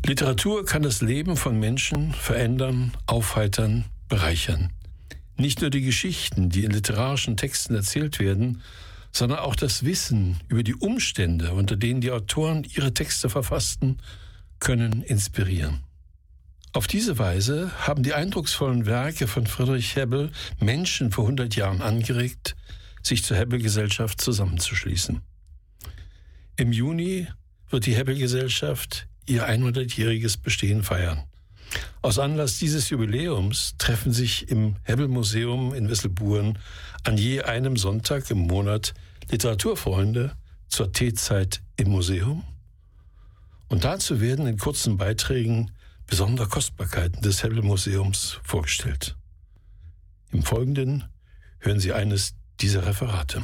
Literatur kann das Leben von Menschen verändern, aufheitern, bereichern. Nicht nur die Geschichten, die in literarischen Texten erzählt werden, sondern auch das Wissen über die Umstände, unter denen die Autoren ihre Texte verfassten, können inspirieren. Auf diese Weise haben die eindrucksvollen Werke von Friedrich Hebbel Menschen vor 100 Jahren angeregt, sich zur Hebbel-Gesellschaft zusammenzuschließen. Im Juni wird die Hebbel-Gesellschaft ihr 100-jähriges Bestehen feiern. Aus Anlass dieses Jubiläums treffen sich im Hebbel-Museum in Wesselburen an je einem Sonntag im Monat Literaturfreunde zur Teezeit im Museum. Und dazu werden in kurzen Beiträgen besondere Kostbarkeiten des Hebbel-Museums vorgestellt. Im Folgenden hören Sie eines dieser Referate.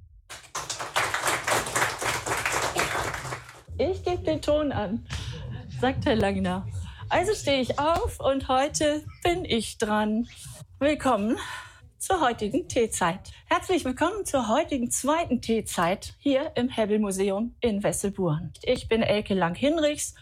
Ich gebe den Ton an, sagt Herr Langner. Also stehe ich auf und heute bin ich dran. Willkommen zur heutigen Teezeit. Herzlich willkommen zur heutigen zweiten Teezeit hier im Hebbel-Museum in Wesselburen. Ich bin Elke Lang-Hinrichs,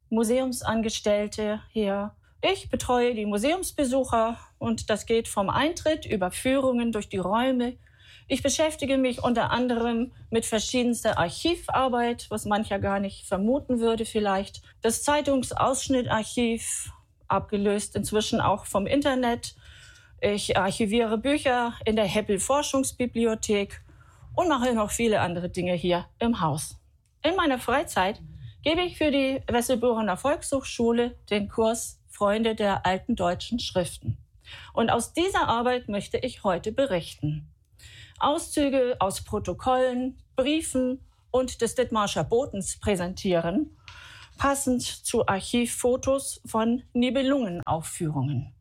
Museumsangestellte hier. Ich betreue die Museumsbesucher und das geht vom Eintritt über Führungen durch die Räume. Ich beschäftige mich unter anderem mit verschiedenster Archivarbeit, was mancher gar nicht vermuten würde vielleicht. Das Zeitungsausschnittarchiv, abgelöst inzwischen auch vom Internet. Ich archiviere Bücher in der Hebbel-Forschungsbibliothek und mache noch viele andere Dinge hier im Haus. In meiner Freizeit gebe ich für die Wesselburener Volkshochschule den Kurs Freunde der alten deutschen Schriften. Und aus dieser Arbeit möchte ich heute berichten. Auszüge aus Protokollen, Briefen und des Dithmarscher Botens präsentieren, passend zu Archivfotos von Nibelungenaufführungen.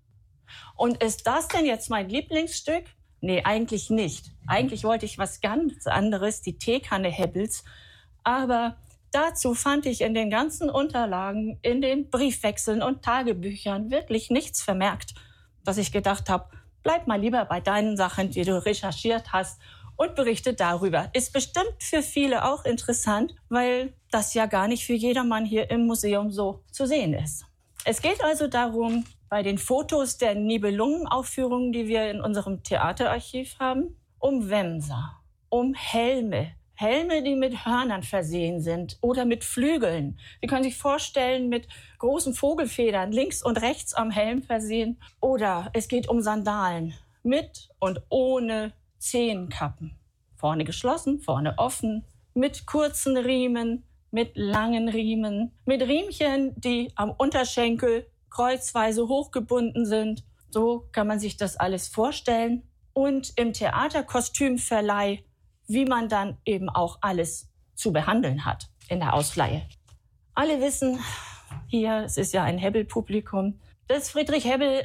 Und ist das denn jetzt mein Lieblingsstück? Nee, eigentlich nicht. Eigentlich wollte ich was ganz anderes, die Teekanne Hebbels. Aber dazu fand ich in den ganzen Unterlagen, in den Briefwechseln und Tagebüchern wirklich nichts vermerkt, dass ich gedacht habe, bleib mal lieber bei deinen Sachen, die du recherchiert hast und berichte darüber. Ist bestimmt für viele auch interessant, weil das ja gar nicht für jedermann hier im Museum so zu sehen ist. Es geht also darum, bei den Fotos der Nibelungenaufführungen, die wir in unserem Theaterarchiv haben, um Wämser, um Helme. Helme, die mit Hörnern versehen sind oder mit Flügeln. Sie können sich vorstellen, mit großen Vogelfedern links und rechts am Helm versehen. Oder es geht um Sandalen mit und ohne Zehenkappen. Vorne geschlossen, vorne offen, mit kurzen Riemen, mit langen Riemen, mit Riemchen, die am Unterschenkel kreuzweise hochgebunden sind. So kann man sich das alles vorstellen. Und im Theaterkostümverleih, wie man dann eben auch alles zu behandeln hat in der Ausleihe. Alle wissen, hier, es ist ja ein Hebbel-Publikum, dass Friedrich Hebbel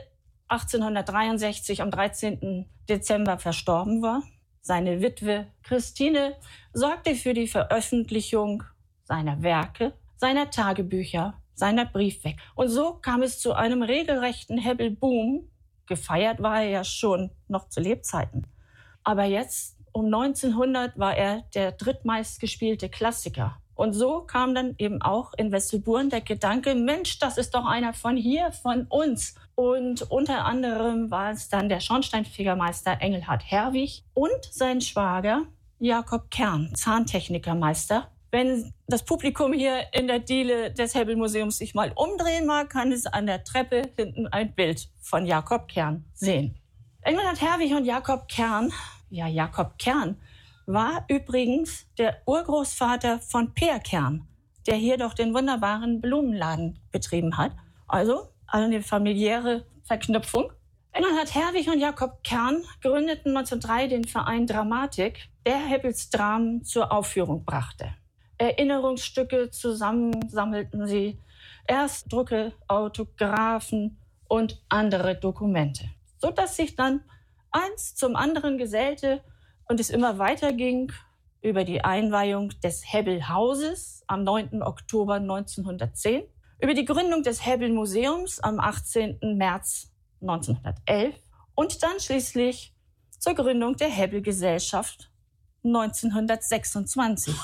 1863 am 13. Dezember verstorben war. Seine Witwe Christine sorgte für die Veröffentlichung seiner Werke, seiner Tagebücher, seiner Briefwechsel. Und so kam es zu einem regelrechten Hebbel-Boom. Gefeiert war er ja schon noch zu Lebzeiten. Aber jetzt, um 1900, war er der drittmeistgespielte Klassiker. Und so kam dann eben auch in Wesselburen der Gedanke, Mensch, das ist doch einer von hier, von uns. Und unter anderem war es dann der Schornsteinfegermeister Engelhard Herwig und sein Schwager Jakob Kern, Zahntechnikermeister. Wenn das Publikum hier in der Diele des Hebbel-Museums sich mal umdrehen mag, kann es an der Treppe hinten ein Bild von Jakob Kern sehen. Engelhard Herwig und Jakob Kern, ja, Jakob Kern war übrigens der Urgroßvater von Peer Kern, der hier doch den wunderbaren Blumenladen betrieben hat. Also eine familiäre Verknüpfung. Engelhard Herwig und Jakob Kern gründeten 1903 den Verein Dramatik, der Hebbels Dramen zur Aufführung brachte. Erinnerungsstücke zusammen sammelten sie, Erstdrucke, Autographen und andere Dokumente, sodass sich dann eins zum anderen gesellte und es immer weiterging über die Einweihung des Hebbel-Hauses am 9. Oktober 1910, über die Gründung des Hebbel-Museums am 18. März 1911 und dann schließlich zur Gründung der Hebbel-Gesellschaft 1926.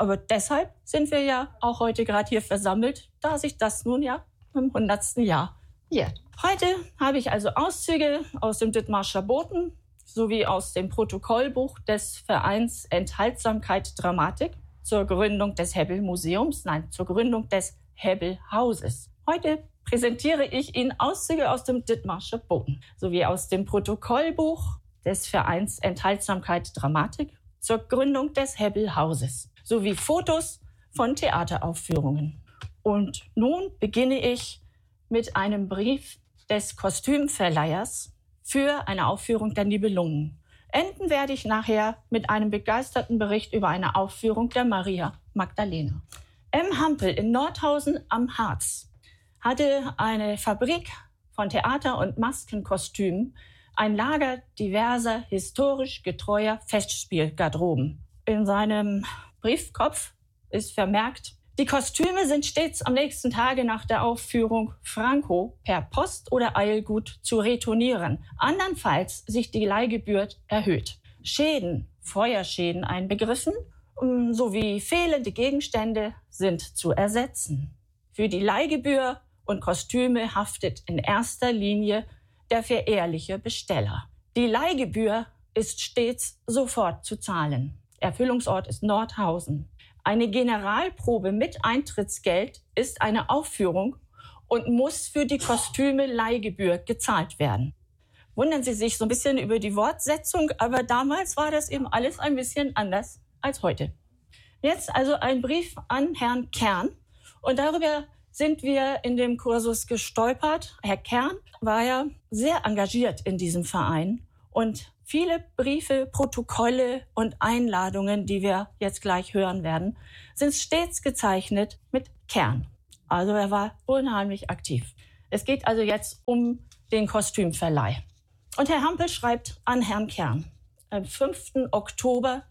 Aber deshalb sind wir ja auch heute gerade hier versammelt, da sich das nun ja im 100. Jahr jährt. Heute habe ich also Auszüge aus dem Dithmarscher Boten sowie aus dem Protokollbuch des Vereins Enthaltsamkeit Dramatik zur Gründung des Hebbel-Museums, zur Gründung des Hebbel-Hauses. Heute präsentiere ich Ihnen Auszüge aus dem Dithmarscher Boten sowie aus dem Protokollbuch des Vereins Enthaltsamkeit Dramatik zur Gründung des Hebbel-Hauses sowie Fotos von Theateraufführungen. Und nun beginne ich mit einem Brief des Kostümverleihers für eine Aufführung der Nibelungen. Enden werde ich nachher mit einem begeisterten Bericht über eine Aufführung der Maria Magdalena. M. Hampel in Nordhausen am Harz hatte eine Fabrik von Theater- und Maskenkostümen, ein Lager diverser historisch getreuer Festspielgarderoben. In seinem Briefkopf ist vermerkt: Die Kostüme sind stets am nächsten Tage nach der Aufführung franko per Post oder Eilgut zu retournieren. Andernfalls sich die Leihgebühr erhöht. Schäden, Feuerschäden einbegriffen, sowie fehlende Gegenstände sind zu ersetzen. Für die Leihgebühr und Kostüme haftet in erster Linie der verehrliche Besteller. Die Leihgebühr ist stets sofort zu zahlen. Erfüllungsort ist Nordhausen. Eine Generalprobe mit Eintrittsgeld ist eine Aufführung und muss für die Kostüme Leihgebühr gezahlt werden. Wundern Sie sich so ein bisschen über die Wortsetzung, aber damals war das eben alles ein bisschen anders als heute. Jetzt also ein Brief an Herrn Kern und darüber sind wir in dem Kursus gestolpert. Herr Kern war ja sehr engagiert in diesem Verein und viele Briefe, Protokolle und Einladungen, die wir jetzt gleich hören werden, sind stets gezeichnet mit Kern. Also er war unheimlich aktiv. Es geht also jetzt um den Kostümverleih. Und Herr Hampel schreibt an Herrn Kern am 5. Oktober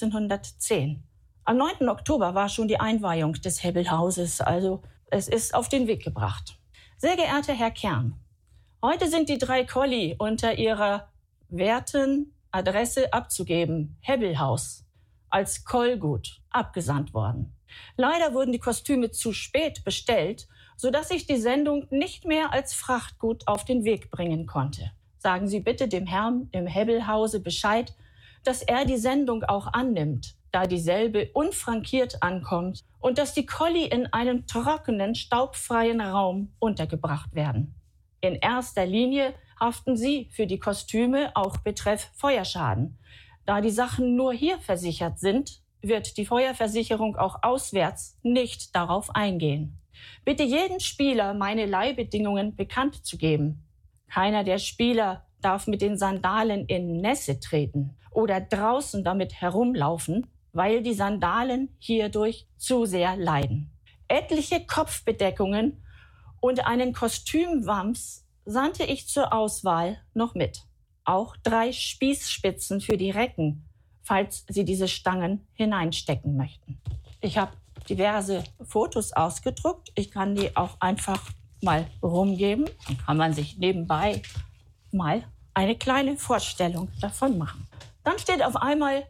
1910. Am 9. Oktober war schon die Einweihung des Hebbel-Hauses, also es ist auf den Weg gebracht. Sehr geehrter Herr Kern, heute sind die 3 Kolli unter ihrer werten Adresse abzugeben, Hebbelhaus, als Kollgut abgesandt worden. Leider wurden die Kostüme zu spät bestellt, sodass ich die Sendung nicht mehr als Frachtgut auf den Weg bringen konnte. Sagen Sie bitte dem Herrn im Hebbelhause Bescheid, dass er die Sendung auch annimmt, da dieselbe unfrankiert ankommt und dass die Kolli in einem trockenen, staubfreien Raum untergebracht werden. In erster Linie haften Sie für die Kostüme auch betreff Feuerschaden. Da die Sachen nur hier versichert sind, wird die Feuerversicherung auch auswärts nicht darauf eingehen. Bitte jeden Spieler meine Leihbedingungen bekannt zu geben. Keiner der Spieler darf mit den Sandalen in Nässe treten oder draußen damit herumlaufen, weil die Sandalen hierdurch zu sehr leiden. Etliche Kopfbedeckungen und einen Kostümwams sandte ich zur Auswahl noch mit. Auch 3 Spießspitzen für die Recken, falls Sie diese Stangen hineinstecken möchten. Ich habe diverse Fotos ausgedruckt. Ich kann die auch einfach mal rumgeben. Dann kann man sich nebenbei mal eine kleine Vorstellung davon machen. Dann steht auf einmal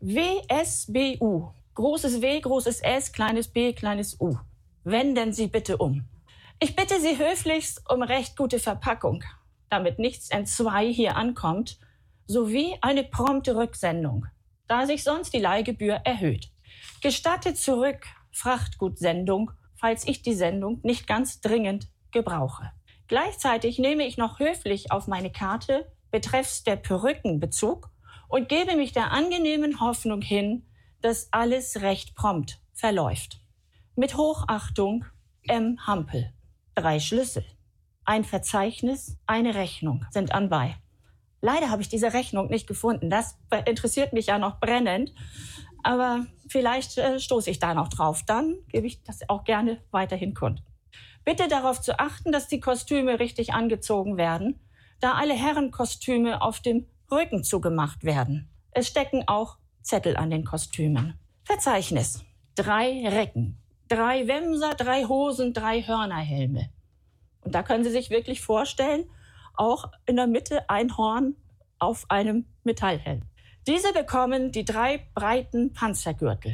WSBU. Großes W, großes S, kleines B, kleines U. Wenden Sie bitte um. Ich bitte Sie höflichst um recht gute Verpackung, damit nichts entzwei hier ankommt, sowie eine prompte Rücksendung, da sich sonst die Leihgebühr erhöht. Gestattet zurück Frachtgutsendung, falls ich die Sendung nicht ganz dringend gebrauche. Gleichzeitig nehme ich noch höflich auf meine Karte betreffs der Perücken Bezug und gebe mich der angenehmen Hoffnung hin, dass alles recht prompt verläuft. Mit Hochachtung, M. Hampel. 3 Schlüssel, ein Verzeichnis, eine Rechnung sind anbei. Leider habe ich diese Rechnung nicht gefunden. Das interessiert mich ja noch brennend. Aber vielleicht stoße ich da noch drauf. Dann gebe ich das auch gerne weiterhin kund. Bitte darauf zu achten, dass die Kostüme richtig angezogen werden, da alle Herrenkostüme auf dem Rücken zugemacht werden. Es stecken auch Zettel an den Kostümen. Verzeichnis. 3 Recken, 3 Wämser, 3 Hosen, 3 Hörnerhelme. Und da können Sie sich wirklich vorstellen, auch in der Mitte ein Horn auf einem Metallhelm. Diese bekommen die 3 breiten Panzergürtel.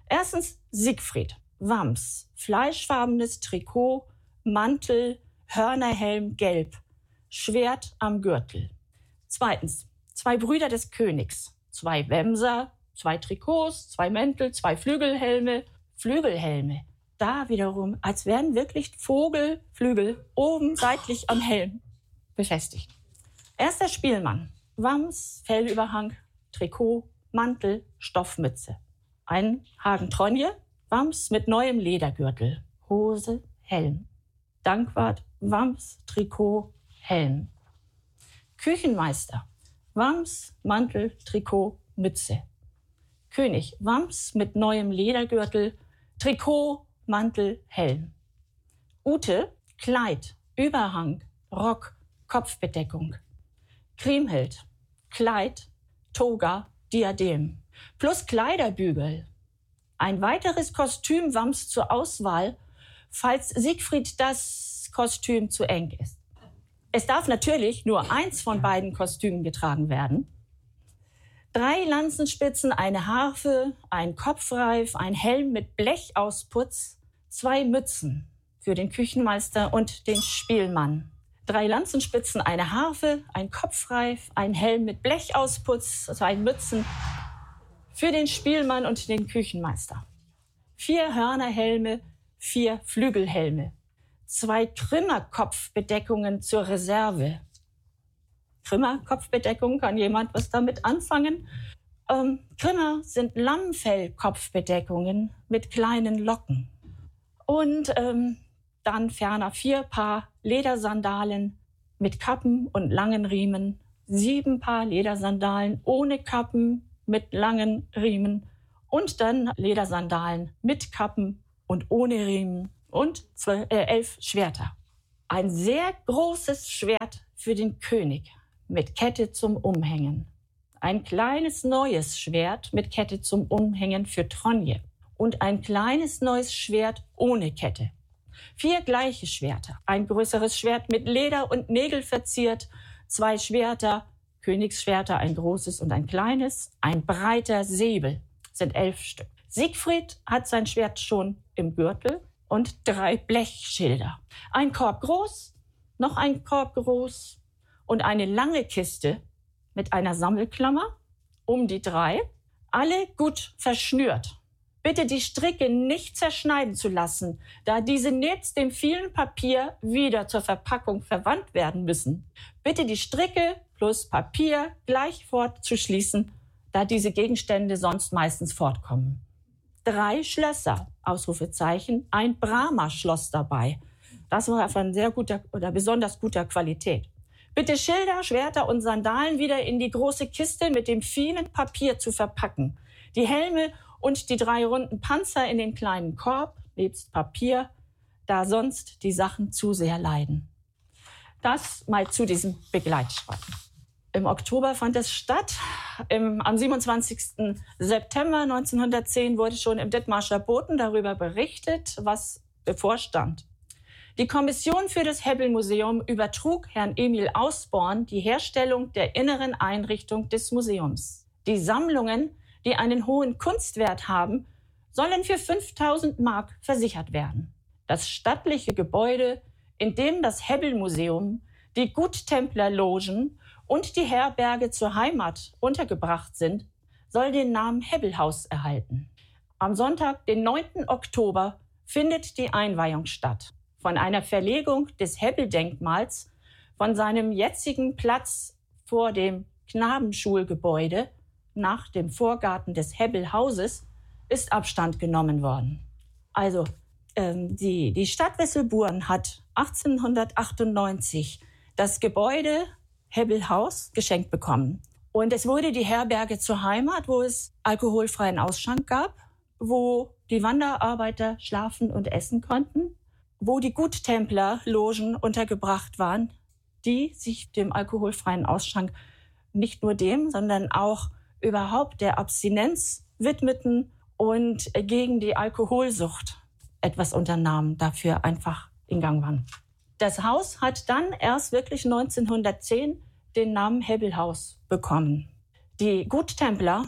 Erstens Siegfried, Wams, fleischfarbenes Trikot, Mantel, Hörnerhelm gelb, Schwert am Gürtel. Zweitens, 2 Brüder des Königs, 2 Wämser, 2 Trikots, 2 Mäntel, 2 Flügelhelme. Flügelhelme, da wiederum, als wären wirklich Vogelflügel oben seitlich am Helm befestigt. Erster Spielmann, Wams, Fellüberhang, Trikot, Mantel, Stoffmütze. Ein Hagen-Tronje, Wams mit neuem Ledergürtel, Hose, Helm. Dankwart, Wams, Trikot, Helm. Küchenmeister, Wams, Mantel, Trikot, Mütze. König, Wams mit neuem Ledergürtel, Trikot, Mantel, Helm. Ute, Kleid, Überhang, Rock, Kopfbedeckung. Kriemhild, Kleid, Toga, Diadem. Plus Kleiderbügel. Ein weiteres Kostüm Wams zur Auswahl, falls Siegfried das Kostüm zu eng ist. Es darf natürlich nur eins von beiden Kostümen getragen werden. 3 Lanzenspitzen, eine Harfe, ein Kopfreif, ein Helm mit Blechausputz, 2 Mützen für den Küchenmeister und den Spielmann. 3 Lanzenspitzen, eine Harfe, ein Kopfreif, ein Helm mit Blechausputz, 2 Mützen für den Spielmann und den Küchenmeister. 4 Hörnerhelme, 4 Flügelhelme, 2 Trimmerkopfbedeckungen zur Reserve. Trimmerkopfbedeckung, kann jemand was damit anfangen? Trimmer sind Lammfellkopfbedeckungen mit kleinen Locken. Und dann ferner 4 Paar Ledersandalen mit Kappen und langen Riemen, 7 Paar Ledersandalen ohne Kappen mit langen Riemen und dann Ledersandalen mit Kappen und ohne Riemen und 11 Schwerter. Ein sehr großes Schwert für den König mit Kette zum Umhängen. Ein kleines neues Schwert mit Kette zum Umhängen für Tronje und ein kleines neues Schwert ohne Kette. 4 gleiche Schwerter, ein größeres Schwert mit Leder und Nägel verziert, 2 Schwerter, Königsschwerter, ein großes und ein kleines, ein breiter Säbel, sind 11 Stück. Siegfried hat sein Schwert schon im Gürtel und 3 Blechschilder. Ein Korb groß, noch ein Korb groß und eine lange Kiste mit einer Sammelklammer um die 3, alle gut verschnürt. Bitte die Stricke nicht zerschneiden zu lassen, da diese nebst dem vielen Papier wieder zur Verpackung verwandt werden müssen. Bitte die Stricke plus Papier gleich fortzuschließen, da diese Gegenstände sonst meistens fortkommen. 3 Schlösser, Ausrufezeichen, ein Brahma-Schloss dabei. Das war von sehr guter oder besonders guter Qualität. Bitte Schilder, Schwerter und Sandalen wieder in die große Kiste mit dem vielen Papier zu verpacken. Die Helme und die 3 runden Panzer in den kleinen Korb, nebst Papier, da sonst die Sachen zu sehr leiden. Das mal zu diesem Begleitschreiben. Im Oktober fand es statt. Am 27. September 1910 wurde schon im Dithmarscher Boten darüber berichtet, was bevorstand. Die Kommission für das Hebbel-Museum übertrug Herrn Emil Ausborn die Herstellung der inneren Einrichtung des Museums. Die Sammlungen, die einen hohen Kunstwert haben, sollen für 5.000 Mark versichert werden. Das stattliche Gebäude, in dem das Hebbel-Museum, die Guttemplerlogen und die Herberge zur Heimat untergebracht sind, soll den Namen Hebbelhaus erhalten. Am Sonntag, den 9. Oktober, findet die Einweihung statt. Von einer Verlegung des Hebbel-Denkmals von seinem jetzigen Platz vor dem Knabenschulgebäude nach dem Vorgarten des Hebbelhauses ist Abstand genommen worden. Also die Stadt Wesselburen hat 1898 das Gebäude Hebbelhaus geschenkt bekommen. Und es wurde die Herberge zur Heimat, wo es alkoholfreien Ausschank gab, wo die Wanderarbeiter schlafen und essen konnten, wo die Guttemplerlogen untergebracht waren, die sich dem alkoholfreien Ausschank nicht nur dem, sondern auch überhaupt der Abstinenz widmeten und gegen die Alkoholsucht etwas unternahmen, dafür einfach in Gang waren. Das Haus hat dann erst wirklich 1910 den Namen Hebbelhaus bekommen. Die Guttempler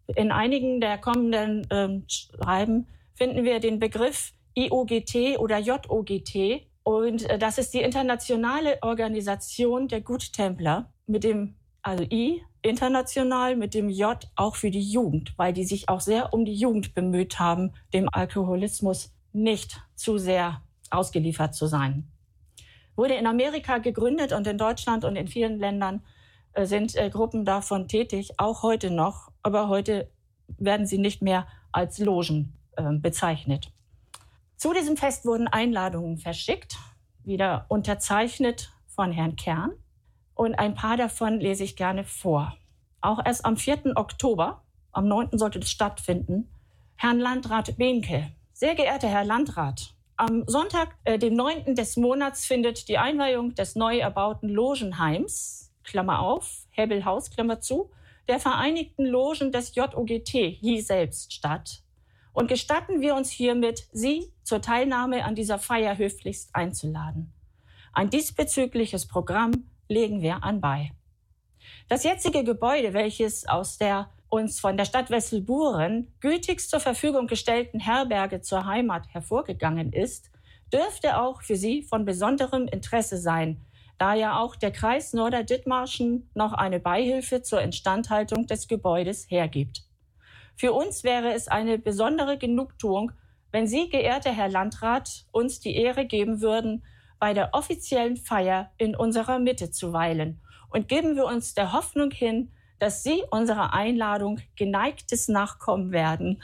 In einigen der kommenden Schreiben finden wir den Begriff IOGT oder JOGT. Und das ist die internationale Organisation der Guttempler mit dem, also I, international, mit dem J auch für die Jugend, weil die sich auch sehr um die Jugend bemüht haben, dem Alkoholismus nicht zu sehr ausgeliefert zu sein. Wurde in Amerika gegründet und in Deutschland und in vielen Ländern sind Gruppen davon tätig, auch heute noch, aber heute werden sie nicht mehr als Logen bezeichnet. Zu diesem Fest wurden Einladungen verschickt, wieder unterzeichnet von Herrn Kern. Und ein paar davon lese ich gerne vor. Auch erst am 4. Oktober, am 9. sollte es stattfinden, Herrn Landrat Behnke. Sehr geehrter Herr Landrat, am Sonntag, dem 9. des Monats, findet die Einweihung des neu erbauten Logenheims, Klammer auf, Hebbelhaus, Klammer zu, der Vereinigten Logen des JOGT hier selbst statt. Und gestatten wir uns hiermit, Sie zur Teilnahme an dieser Feier höflichst einzuladen. Ein diesbezügliches Programm legen wir anbei. Das jetzige Gebäude, welches aus der uns von der Stadt Wesselburen gütigst zur Verfügung gestellten Herberge zur Heimat hervorgegangen ist, dürfte auch für Sie von besonderem Interesse sein, da ja auch der Kreis Norderdithmarschen noch eine Beihilfe zur Instandhaltung des Gebäudes hergibt. Für uns wäre es eine besondere Genugtuung, wenn Sie, geehrter Herr Landrat, uns die Ehre geben würden, bei der offiziellen Feier in unserer Mitte zu weilen. Und geben wir uns der Hoffnung hin, dass Sie unserer Einladung geneigtes Nachkommen werden.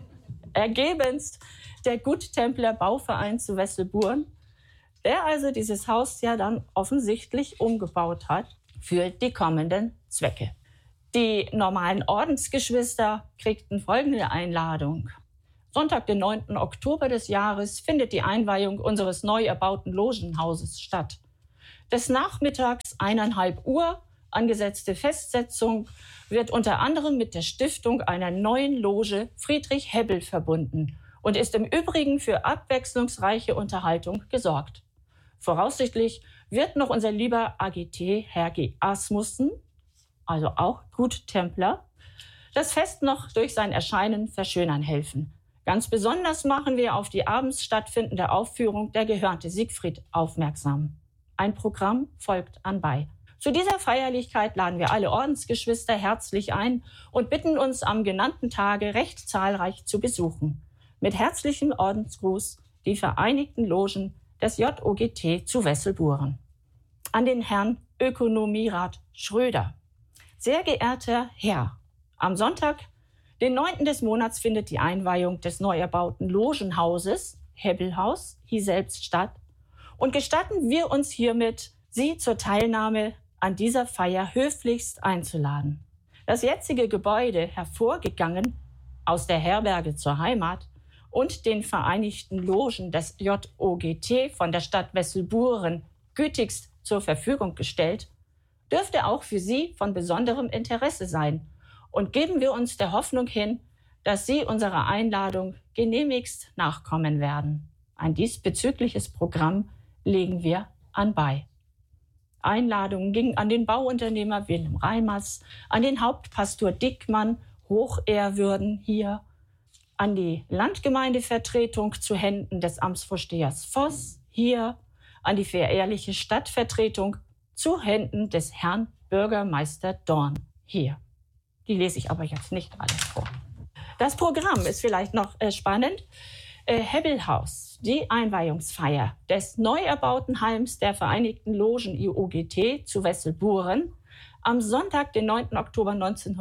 Ergebenst der Guttempler Bauverein zu Wesselburen, der also dieses Haus ja dann offensichtlich umgebaut hat für die kommenden Zwecke. Die normalen Ordensgeschwister kriegten folgende Einladung. Sonntag, den 9. Oktober des Jahres, findet die Einweihung unseres neu erbauten Logenhauses statt. Des Nachmittags 1,5 Uhr angesetzte Festsetzung wird unter anderem mit der Stiftung einer neuen Loge Friedrich Hebbel verbunden und ist im Übrigen für abwechslungsreiche Unterhaltung gesorgt. Voraussichtlich wird noch unser lieber AGT Herr G. Asmussen, also auch Guttempler, das Fest noch durch sein Erscheinen verschönern helfen. Ganz besonders machen wir auf die abends stattfindende Aufführung Der gehörnte Siegfried aufmerksam. Ein Programm folgt anbei. Zu dieser Feierlichkeit laden wir alle Ordensgeschwister herzlich ein und bitten uns am genannten Tage recht zahlreich zu besuchen. Mit herzlichem Ordensgruß, die Vereinigten Logen des JOGT zu Wesselburen. An den Herrn Ökonomierat Schröder. Sehr geehrter Herr, am Sonntag, den 9. des Monats, findet die Einweihung des neu erbauten Logenhauses, Hebbelhaus, hier selbst statt. Und gestatten wir uns hiermit, Sie zur Teilnahme an dieser Feier höflichst einzuladen. Das jetzige Gebäude, hervorgegangen aus der Herberge zur Heimat und den Vereinigten Logen des JOGT von der Stadt Wesselburen gütigst zur Verfügung gestellt, dürfte auch für Sie von besonderem Interesse sein. Und geben wir uns der Hoffnung hin, dass Sie unserer Einladung genehmigst nachkommen werden. Ein diesbezügliches Programm legen wir anbei. Einladungen gingen an den Bauunternehmer Wilhelm Reimers, an den Hauptpastor Dickmann, Hochehrwürden hier, an die Landgemeindevertretung zu Händen des Amtsvorstehers Voss hier, an die verehrliche Stadtvertretung zu Händen des Herrn Bürgermeister Dorn hier. Die lese ich aber jetzt nicht alles vor. Das Programm ist vielleicht noch spannend. Hebbelhaus, die Einweihungsfeier des neu erbauten Heims der Vereinigten Logen IOGT zu Wesselburen am Sonntag, den 9. Oktober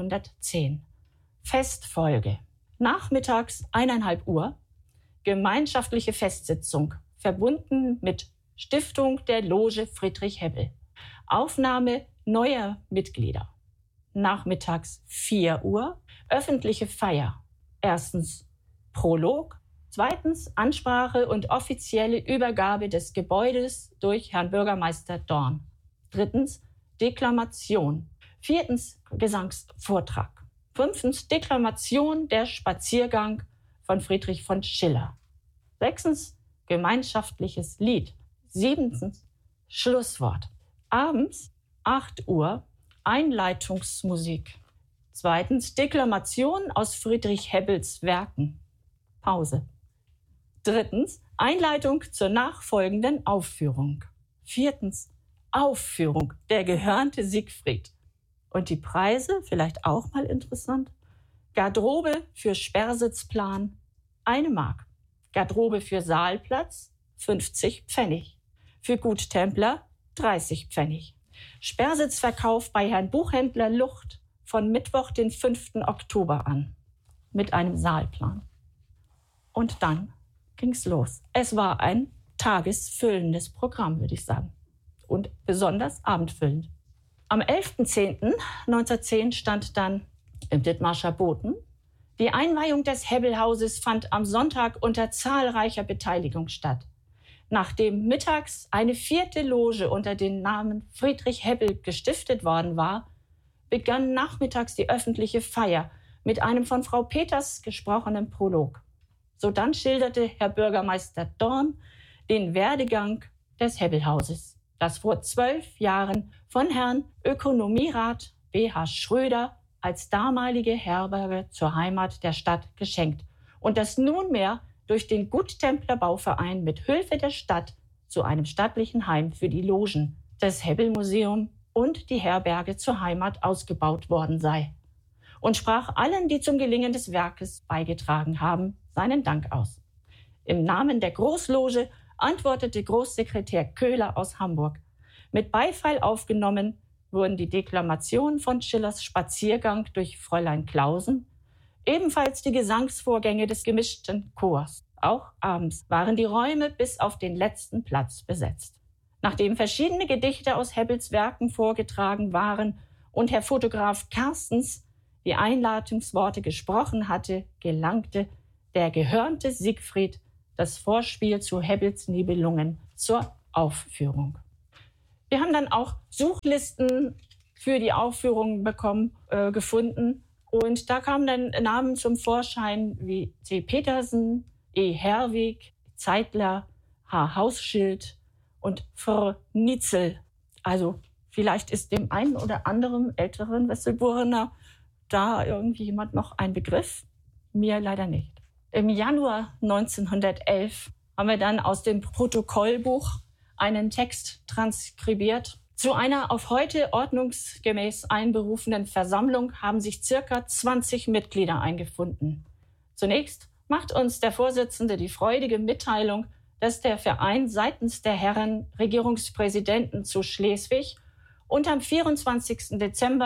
1910. Festfolge. Nachmittags 1,5 Uhr. Gemeinschaftliche Festsitzung, verbunden mit Stiftung der Loge Friedrich Hebbel. Aufnahme neuer Mitglieder. Nachmittags 4 Uhr. Öffentliche Feier. Erstens Prolog. Zweitens Ansprache und offizielle Übergabe des Gebäudes durch Herrn Bürgermeister Dorn. Drittens Deklamation. Viertens Gesangsvortrag. Fünftens Deklamation der Spaziergang von Friedrich von Schiller. Sechstens gemeinschaftliches Lied. Siebtens Schlusswort. Abends 8 Uhr Einleitungsmusik. 2. Deklamation aus Friedrich Hebbels Werken. Pause. 3. Einleitung zur nachfolgenden Aufführung. 4. Aufführung, der gehörnte Siegfried. Und die Preise, vielleicht auch mal interessant. Garderobe für Sperrsitzplan 1 Mark. Garderobe für Saalplatz 50 Pfennig. Für Guttempler 30 Pfennig. Sperrsitzverkauf bei Herrn Buchhändler Lucht von Mittwoch, den 5. Oktober an. Mit einem Saalplan. Und dann ging's los. Es war ein tagesfüllendes Programm, würde ich sagen. Und besonders abendfüllend. Am 11.10.1910 stand dann im Dithmarscher Boten: Die Einweihung des Hebbelhauses fand am Sonntag unter zahlreicher Beteiligung statt. Nachdem mittags eine 4. Loge unter dem Namen Friedrich Hebbel gestiftet worden war, begann nachmittags die öffentliche Feier mit einem von Frau Peters gesprochenen Prolog. Sodann schilderte Herr Bürgermeister Dorn den Werdegang des Hebbelhauses, das vor 12 Jahren von Herrn Ökonomierat B.H. Schröder als damalige Herberge zur Heimat der Stadt geschenkt und das nunmehr durch den Guttempler Bauverein mit Hilfe der Stadt zu einem stattlichen Heim für die Logen, das Hebbelmuseum und die Herberge zur Heimat ausgebaut worden sei, und sprach allen, die zum Gelingen des Werkes beigetragen haben, seinen Dank aus. Im Namen der Großloge antwortete Großsekretär Köhler aus Hamburg. Mit Beifall aufgenommen wurden die Deklamationen von Schillers Spaziergang durch Fräulein Clausen, ebenfalls die Gesangsvorgänge des gemischten Chors. Auch abends waren die Räume bis auf den letzten Platz besetzt. Nachdem verschiedene Gedichte aus Hebbels Werken vorgetragen waren und Herr Fotograf Carstens die Einladungsworte gesprochen hatte, gelangte der gehörnte Siegfried, das Vorspiel zu Hebbels Nibelungen, zur Aufführung. Wir haben dann auch Suchlisten für die Aufführung gefunden. Und da kamen dann Namen zum Vorschein wie C. Petersen, E. Herwig, Zeitler, H. Hausschild und Fr. Nitzel. Also vielleicht ist dem einen oder anderen älteren Wesselburner da irgendwie jemand noch ein Begriff. Mir leider nicht. Im Januar 1911 haben wir dann aus dem Protokollbuch einen Text transkribiert. Zu einer auf heute ordnungsgemäß einberufenen Versammlung haben sich circa 20 Mitglieder eingefunden. Zunächst macht uns der Vorsitzende die freudige Mitteilung, dass der Verein seitens der Herren Regierungspräsidenten zu Schleswig und am 24. Dezember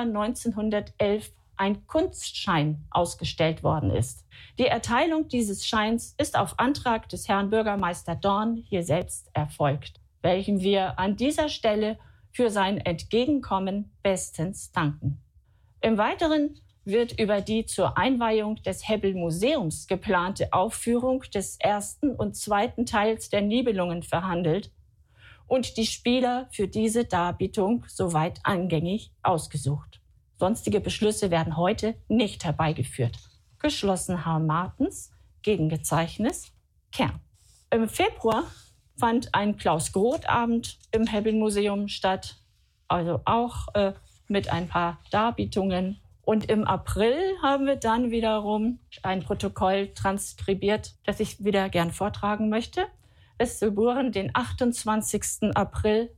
1911 ein Kunstschein ausgestellt worden ist. Die Erteilung dieses Scheins ist auf Antrag des Herrn Bürgermeister Dorn hier selbst erfolgt, welchem wir an dieser Stelle für sein Entgegenkommen bestens danken. Im Weiteren wird über die zur Einweihung des Hebbel-Museums geplante Aufführung des 1. und 2. Teils der Nibelungen verhandelt und die Spieler für diese Darbietung soweit angängig ausgesucht. Sonstige Beschlüsse werden heute nicht herbeigeführt. Geschlossen Herr Martens, Gegengezeichnis Kern. Im Februar fand ein Klaus-Groth-Abend im Hebbel-Museum statt, also auch mit ein paar Darbietungen. Und im April haben wir dann wiederum ein Protokoll transkribiert, das ich wieder gern vortragen möchte. Es geboren den 28. April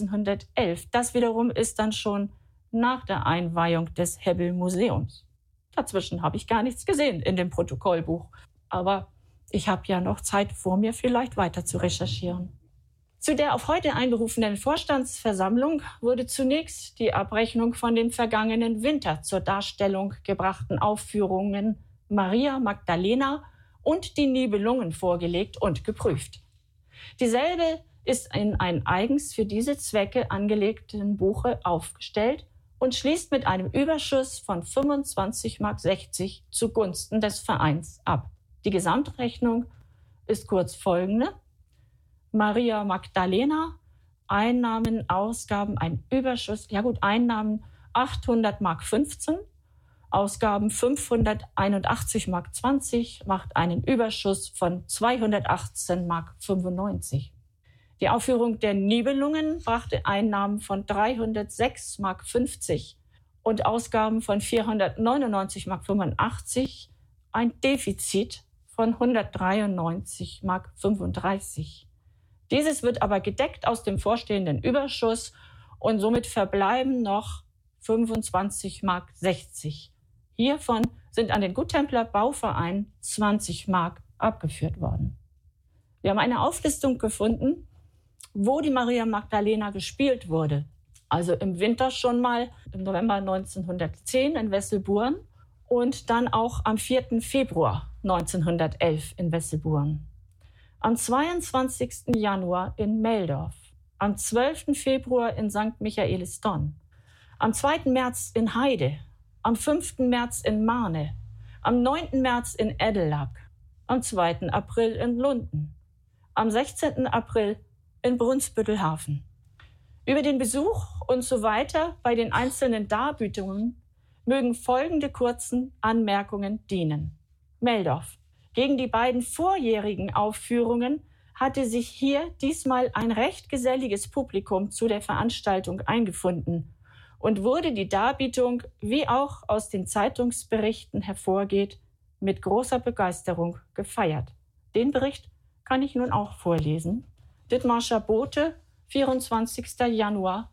1911. Das wiederum ist dann schon nach der Einweihung des Hebbel-Museums. Dazwischen habe ich gar nichts gesehen in dem Protokollbuch. Aber ich habe ja noch Zeit vor mir, vielleicht weiter zu recherchieren. Zu der auf heute einberufenen Vorstandsversammlung wurde zunächst die Abrechnung von den vergangenen Winter zur Darstellung gebrachten Aufführungen Maria Magdalena und die Nibelungen vorgelegt und geprüft. Dieselbe ist in ein eigens für diese Zwecke angelegten Buche aufgestellt und schließt mit einem Überschuss von 25,60 Mark zugunsten des Vereins ab. Die Gesamtrechnung ist kurz folgende: Maria Magdalena, Einnahmen, Ausgaben, ein Überschuss, Einnahmen 800,15 Mark, Ausgaben 581,20 Mark, macht einen Überschuss von 218,95 Mark. Die Aufführung der Nibelungen brachte Einnahmen von 306,50 Mark und Ausgaben von 499,85 Mark, ein Defizit von 193,35 Mark. Dieses wird aber gedeckt aus dem vorstehenden Überschuss und somit verbleiben noch 25,60 Mark. Hiervon sind an den Guttempler Bauverein 20 Mark abgeführt worden. Wir haben eine Auflistung gefunden, wo die Maria Magdalena gespielt wurde. Also im Winter schon mal im November 1910 in Wesselburen und dann auch am 4. Februar 1911 in Wesselburen. Am 22. Januar in Meldorf, am 12. Februar in St. Michaelisdonn, am 2. März in Heide, am 5. März in Marne, am 9. März in Edellack, am 2. April in Lunden, am 16. April in Brunsbüttelhafen. Über den Besuch und so weiter bei den einzelnen Darbietungen mögen folgende kurzen Anmerkungen dienen. Meldorf. Gegen die beiden vorjährigen Aufführungen hatte sich hier diesmal ein recht geselliges Publikum zu der Veranstaltung eingefunden und wurde die Darbietung, wie auch aus den Zeitungsberichten hervorgeht, mit großer Begeisterung gefeiert. Den Bericht kann ich nun auch vorlesen. Dithmarscher Bote, 24. Januar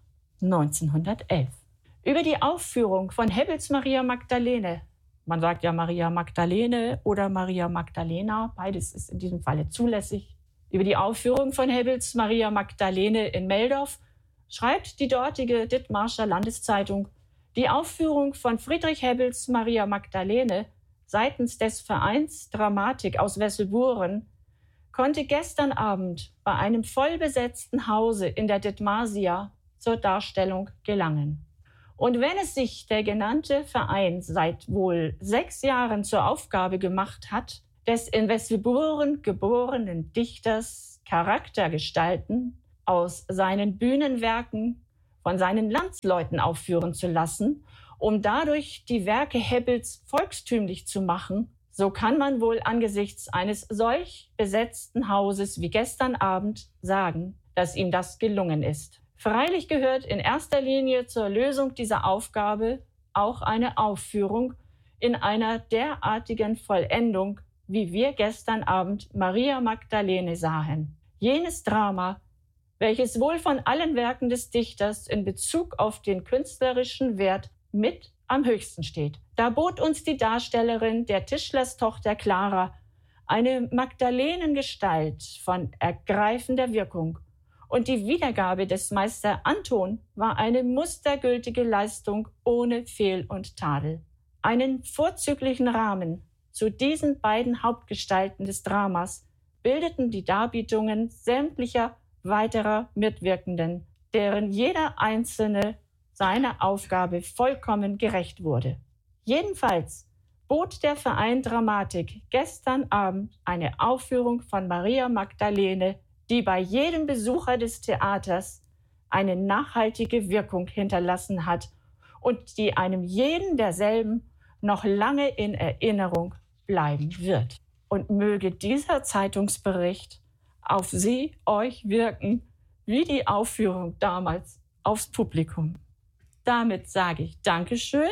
1911. Über die Aufführung von Hebbels Maria Magdalene, man sagt ja Maria Magdalene oder Maria Magdalena, beides ist in diesem Falle zulässig. Über die Aufführung von Hebbels Maria Magdalene in Meldorf schreibt die dortige Dithmarscher Landeszeitung, die Aufführung von Friedrich Hebbels Maria Magdalene seitens des Vereins Dramatik aus Wesselburen konnte gestern Abend bei einem vollbesetzten Hause in der Dithmarsia zur Darstellung gelangen. Und wenn es sich der genannte Verein seit wohl 6 Jahren zur Aufgabe gemacht hat, des in Wesselburen geborenen Dichters Charaktergestalten aus seinen Bühnenwerken von seinen Landsleuten aufführen zu lassen, um dadurch die Werke Hebbels volkstümlich zu machen, so kann man wohl angesichts eines solch besetzten Hauses wie gestern Abend sagen, dass ihm das gelungen ist. Freilich gehört in erster Linie zur Lösung dieser Aufgabe auch eine Aufführung in einer derartigen Vollendung, wie wir gestern Abend Maria Magdalene sahen. Jenes Drama, welches wohl von allen Werken des Dichters in Bezug auf den künstlerischen Wert mit am höchsten steht. Da bot uns die Darstellerin der Tischlerstochter Clara eine Magdalenengestalt von ergreifender Wirkung. Und die Wiedergabe des Meister Anton war eine mustergültige Leistung ohne Fehl und Tadel. Einen vorzüglichen Rahmen zu diesen beiden Hauptgestalten des Dramas bildeten die Darbietungen sämtlicher weiterer Mitwirkenden, deren jeder Einzelne seiner Aufgabe vollkommen gerecht wurde. Jedenfalls bot der Verein Dramatik gestern Abend eine Aufführung von Maria Magdalene, die bei jedem Besucher des Theaters eine nachhaltige Wirkung hinterlassen hat und die einem jeden derselben noch lange in Erinnerung bleiben wird. Und möge dieser Zeitungsbericht auf Sie, euch wirken, wie die Aufführung damals aufs Publikum. Damit sage ich Dankeschön.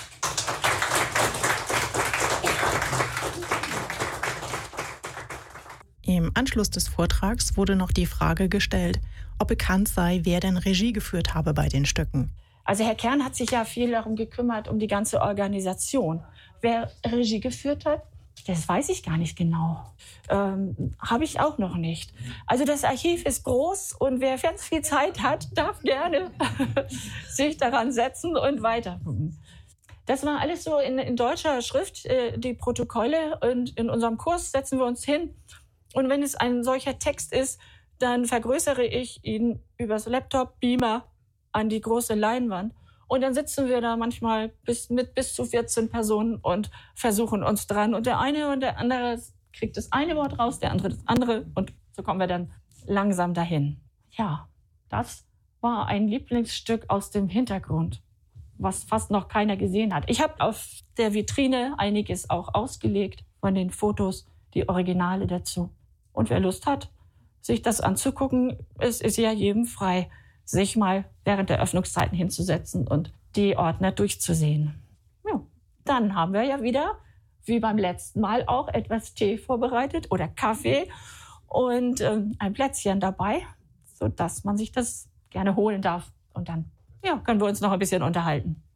Im Anschluss des Vortrags wurde noch die Frage gestellt, ob bekannt sei, wer denn Regie geführt habe bei den Stücken. Also Herr Kern hat sich ja viel darum gekümmert, um die ganze Organisation. Wer Regie geführt hat, das weiß ich gar nicht genau. Habe ich auch noch nicht. Also das Archiv ist groß und wer ganz viel Zeit hat, darf gerne sich daran setzen und weiter. Das war alles so in deutscher Schrift, die Protokolle. Und in unserem Kurs setzen wir uns hin. Und wenn es ein solcher Text ist, dann vergrößere ich ihn übers Laptop, Beamer an die große Leinwand. Und dann sitzen wir da manchmal bis zu 14 Personen und versuchen uns dran. Und der eine und der andere kriegt das eine Wort raus, der andere das andere. Und so kommen wir dann langsam dahin. Ja, das war ein Lieblingsstück aus dem Hintergrund, was fast noch keiner gesehen hat. Ich habe auf der Vitrine einiges auch ausgelegt von den Fotos, die Originale dazu. Und wer Lust hat, sich das anzugucken, es ist ja jedem frei, sich mal während der Öffnungszeiten hinzusetzen und die Ordner durchzusehen. Ja, dann haben wir ja wieder, wie beim letzten Mal auch, etwas Tee vorbereitet oder Kaffee und ein Plätzchen dabei, sodass man sich das gerne holen darf. Und dann können wir uns noch ein bisschen unterhalten.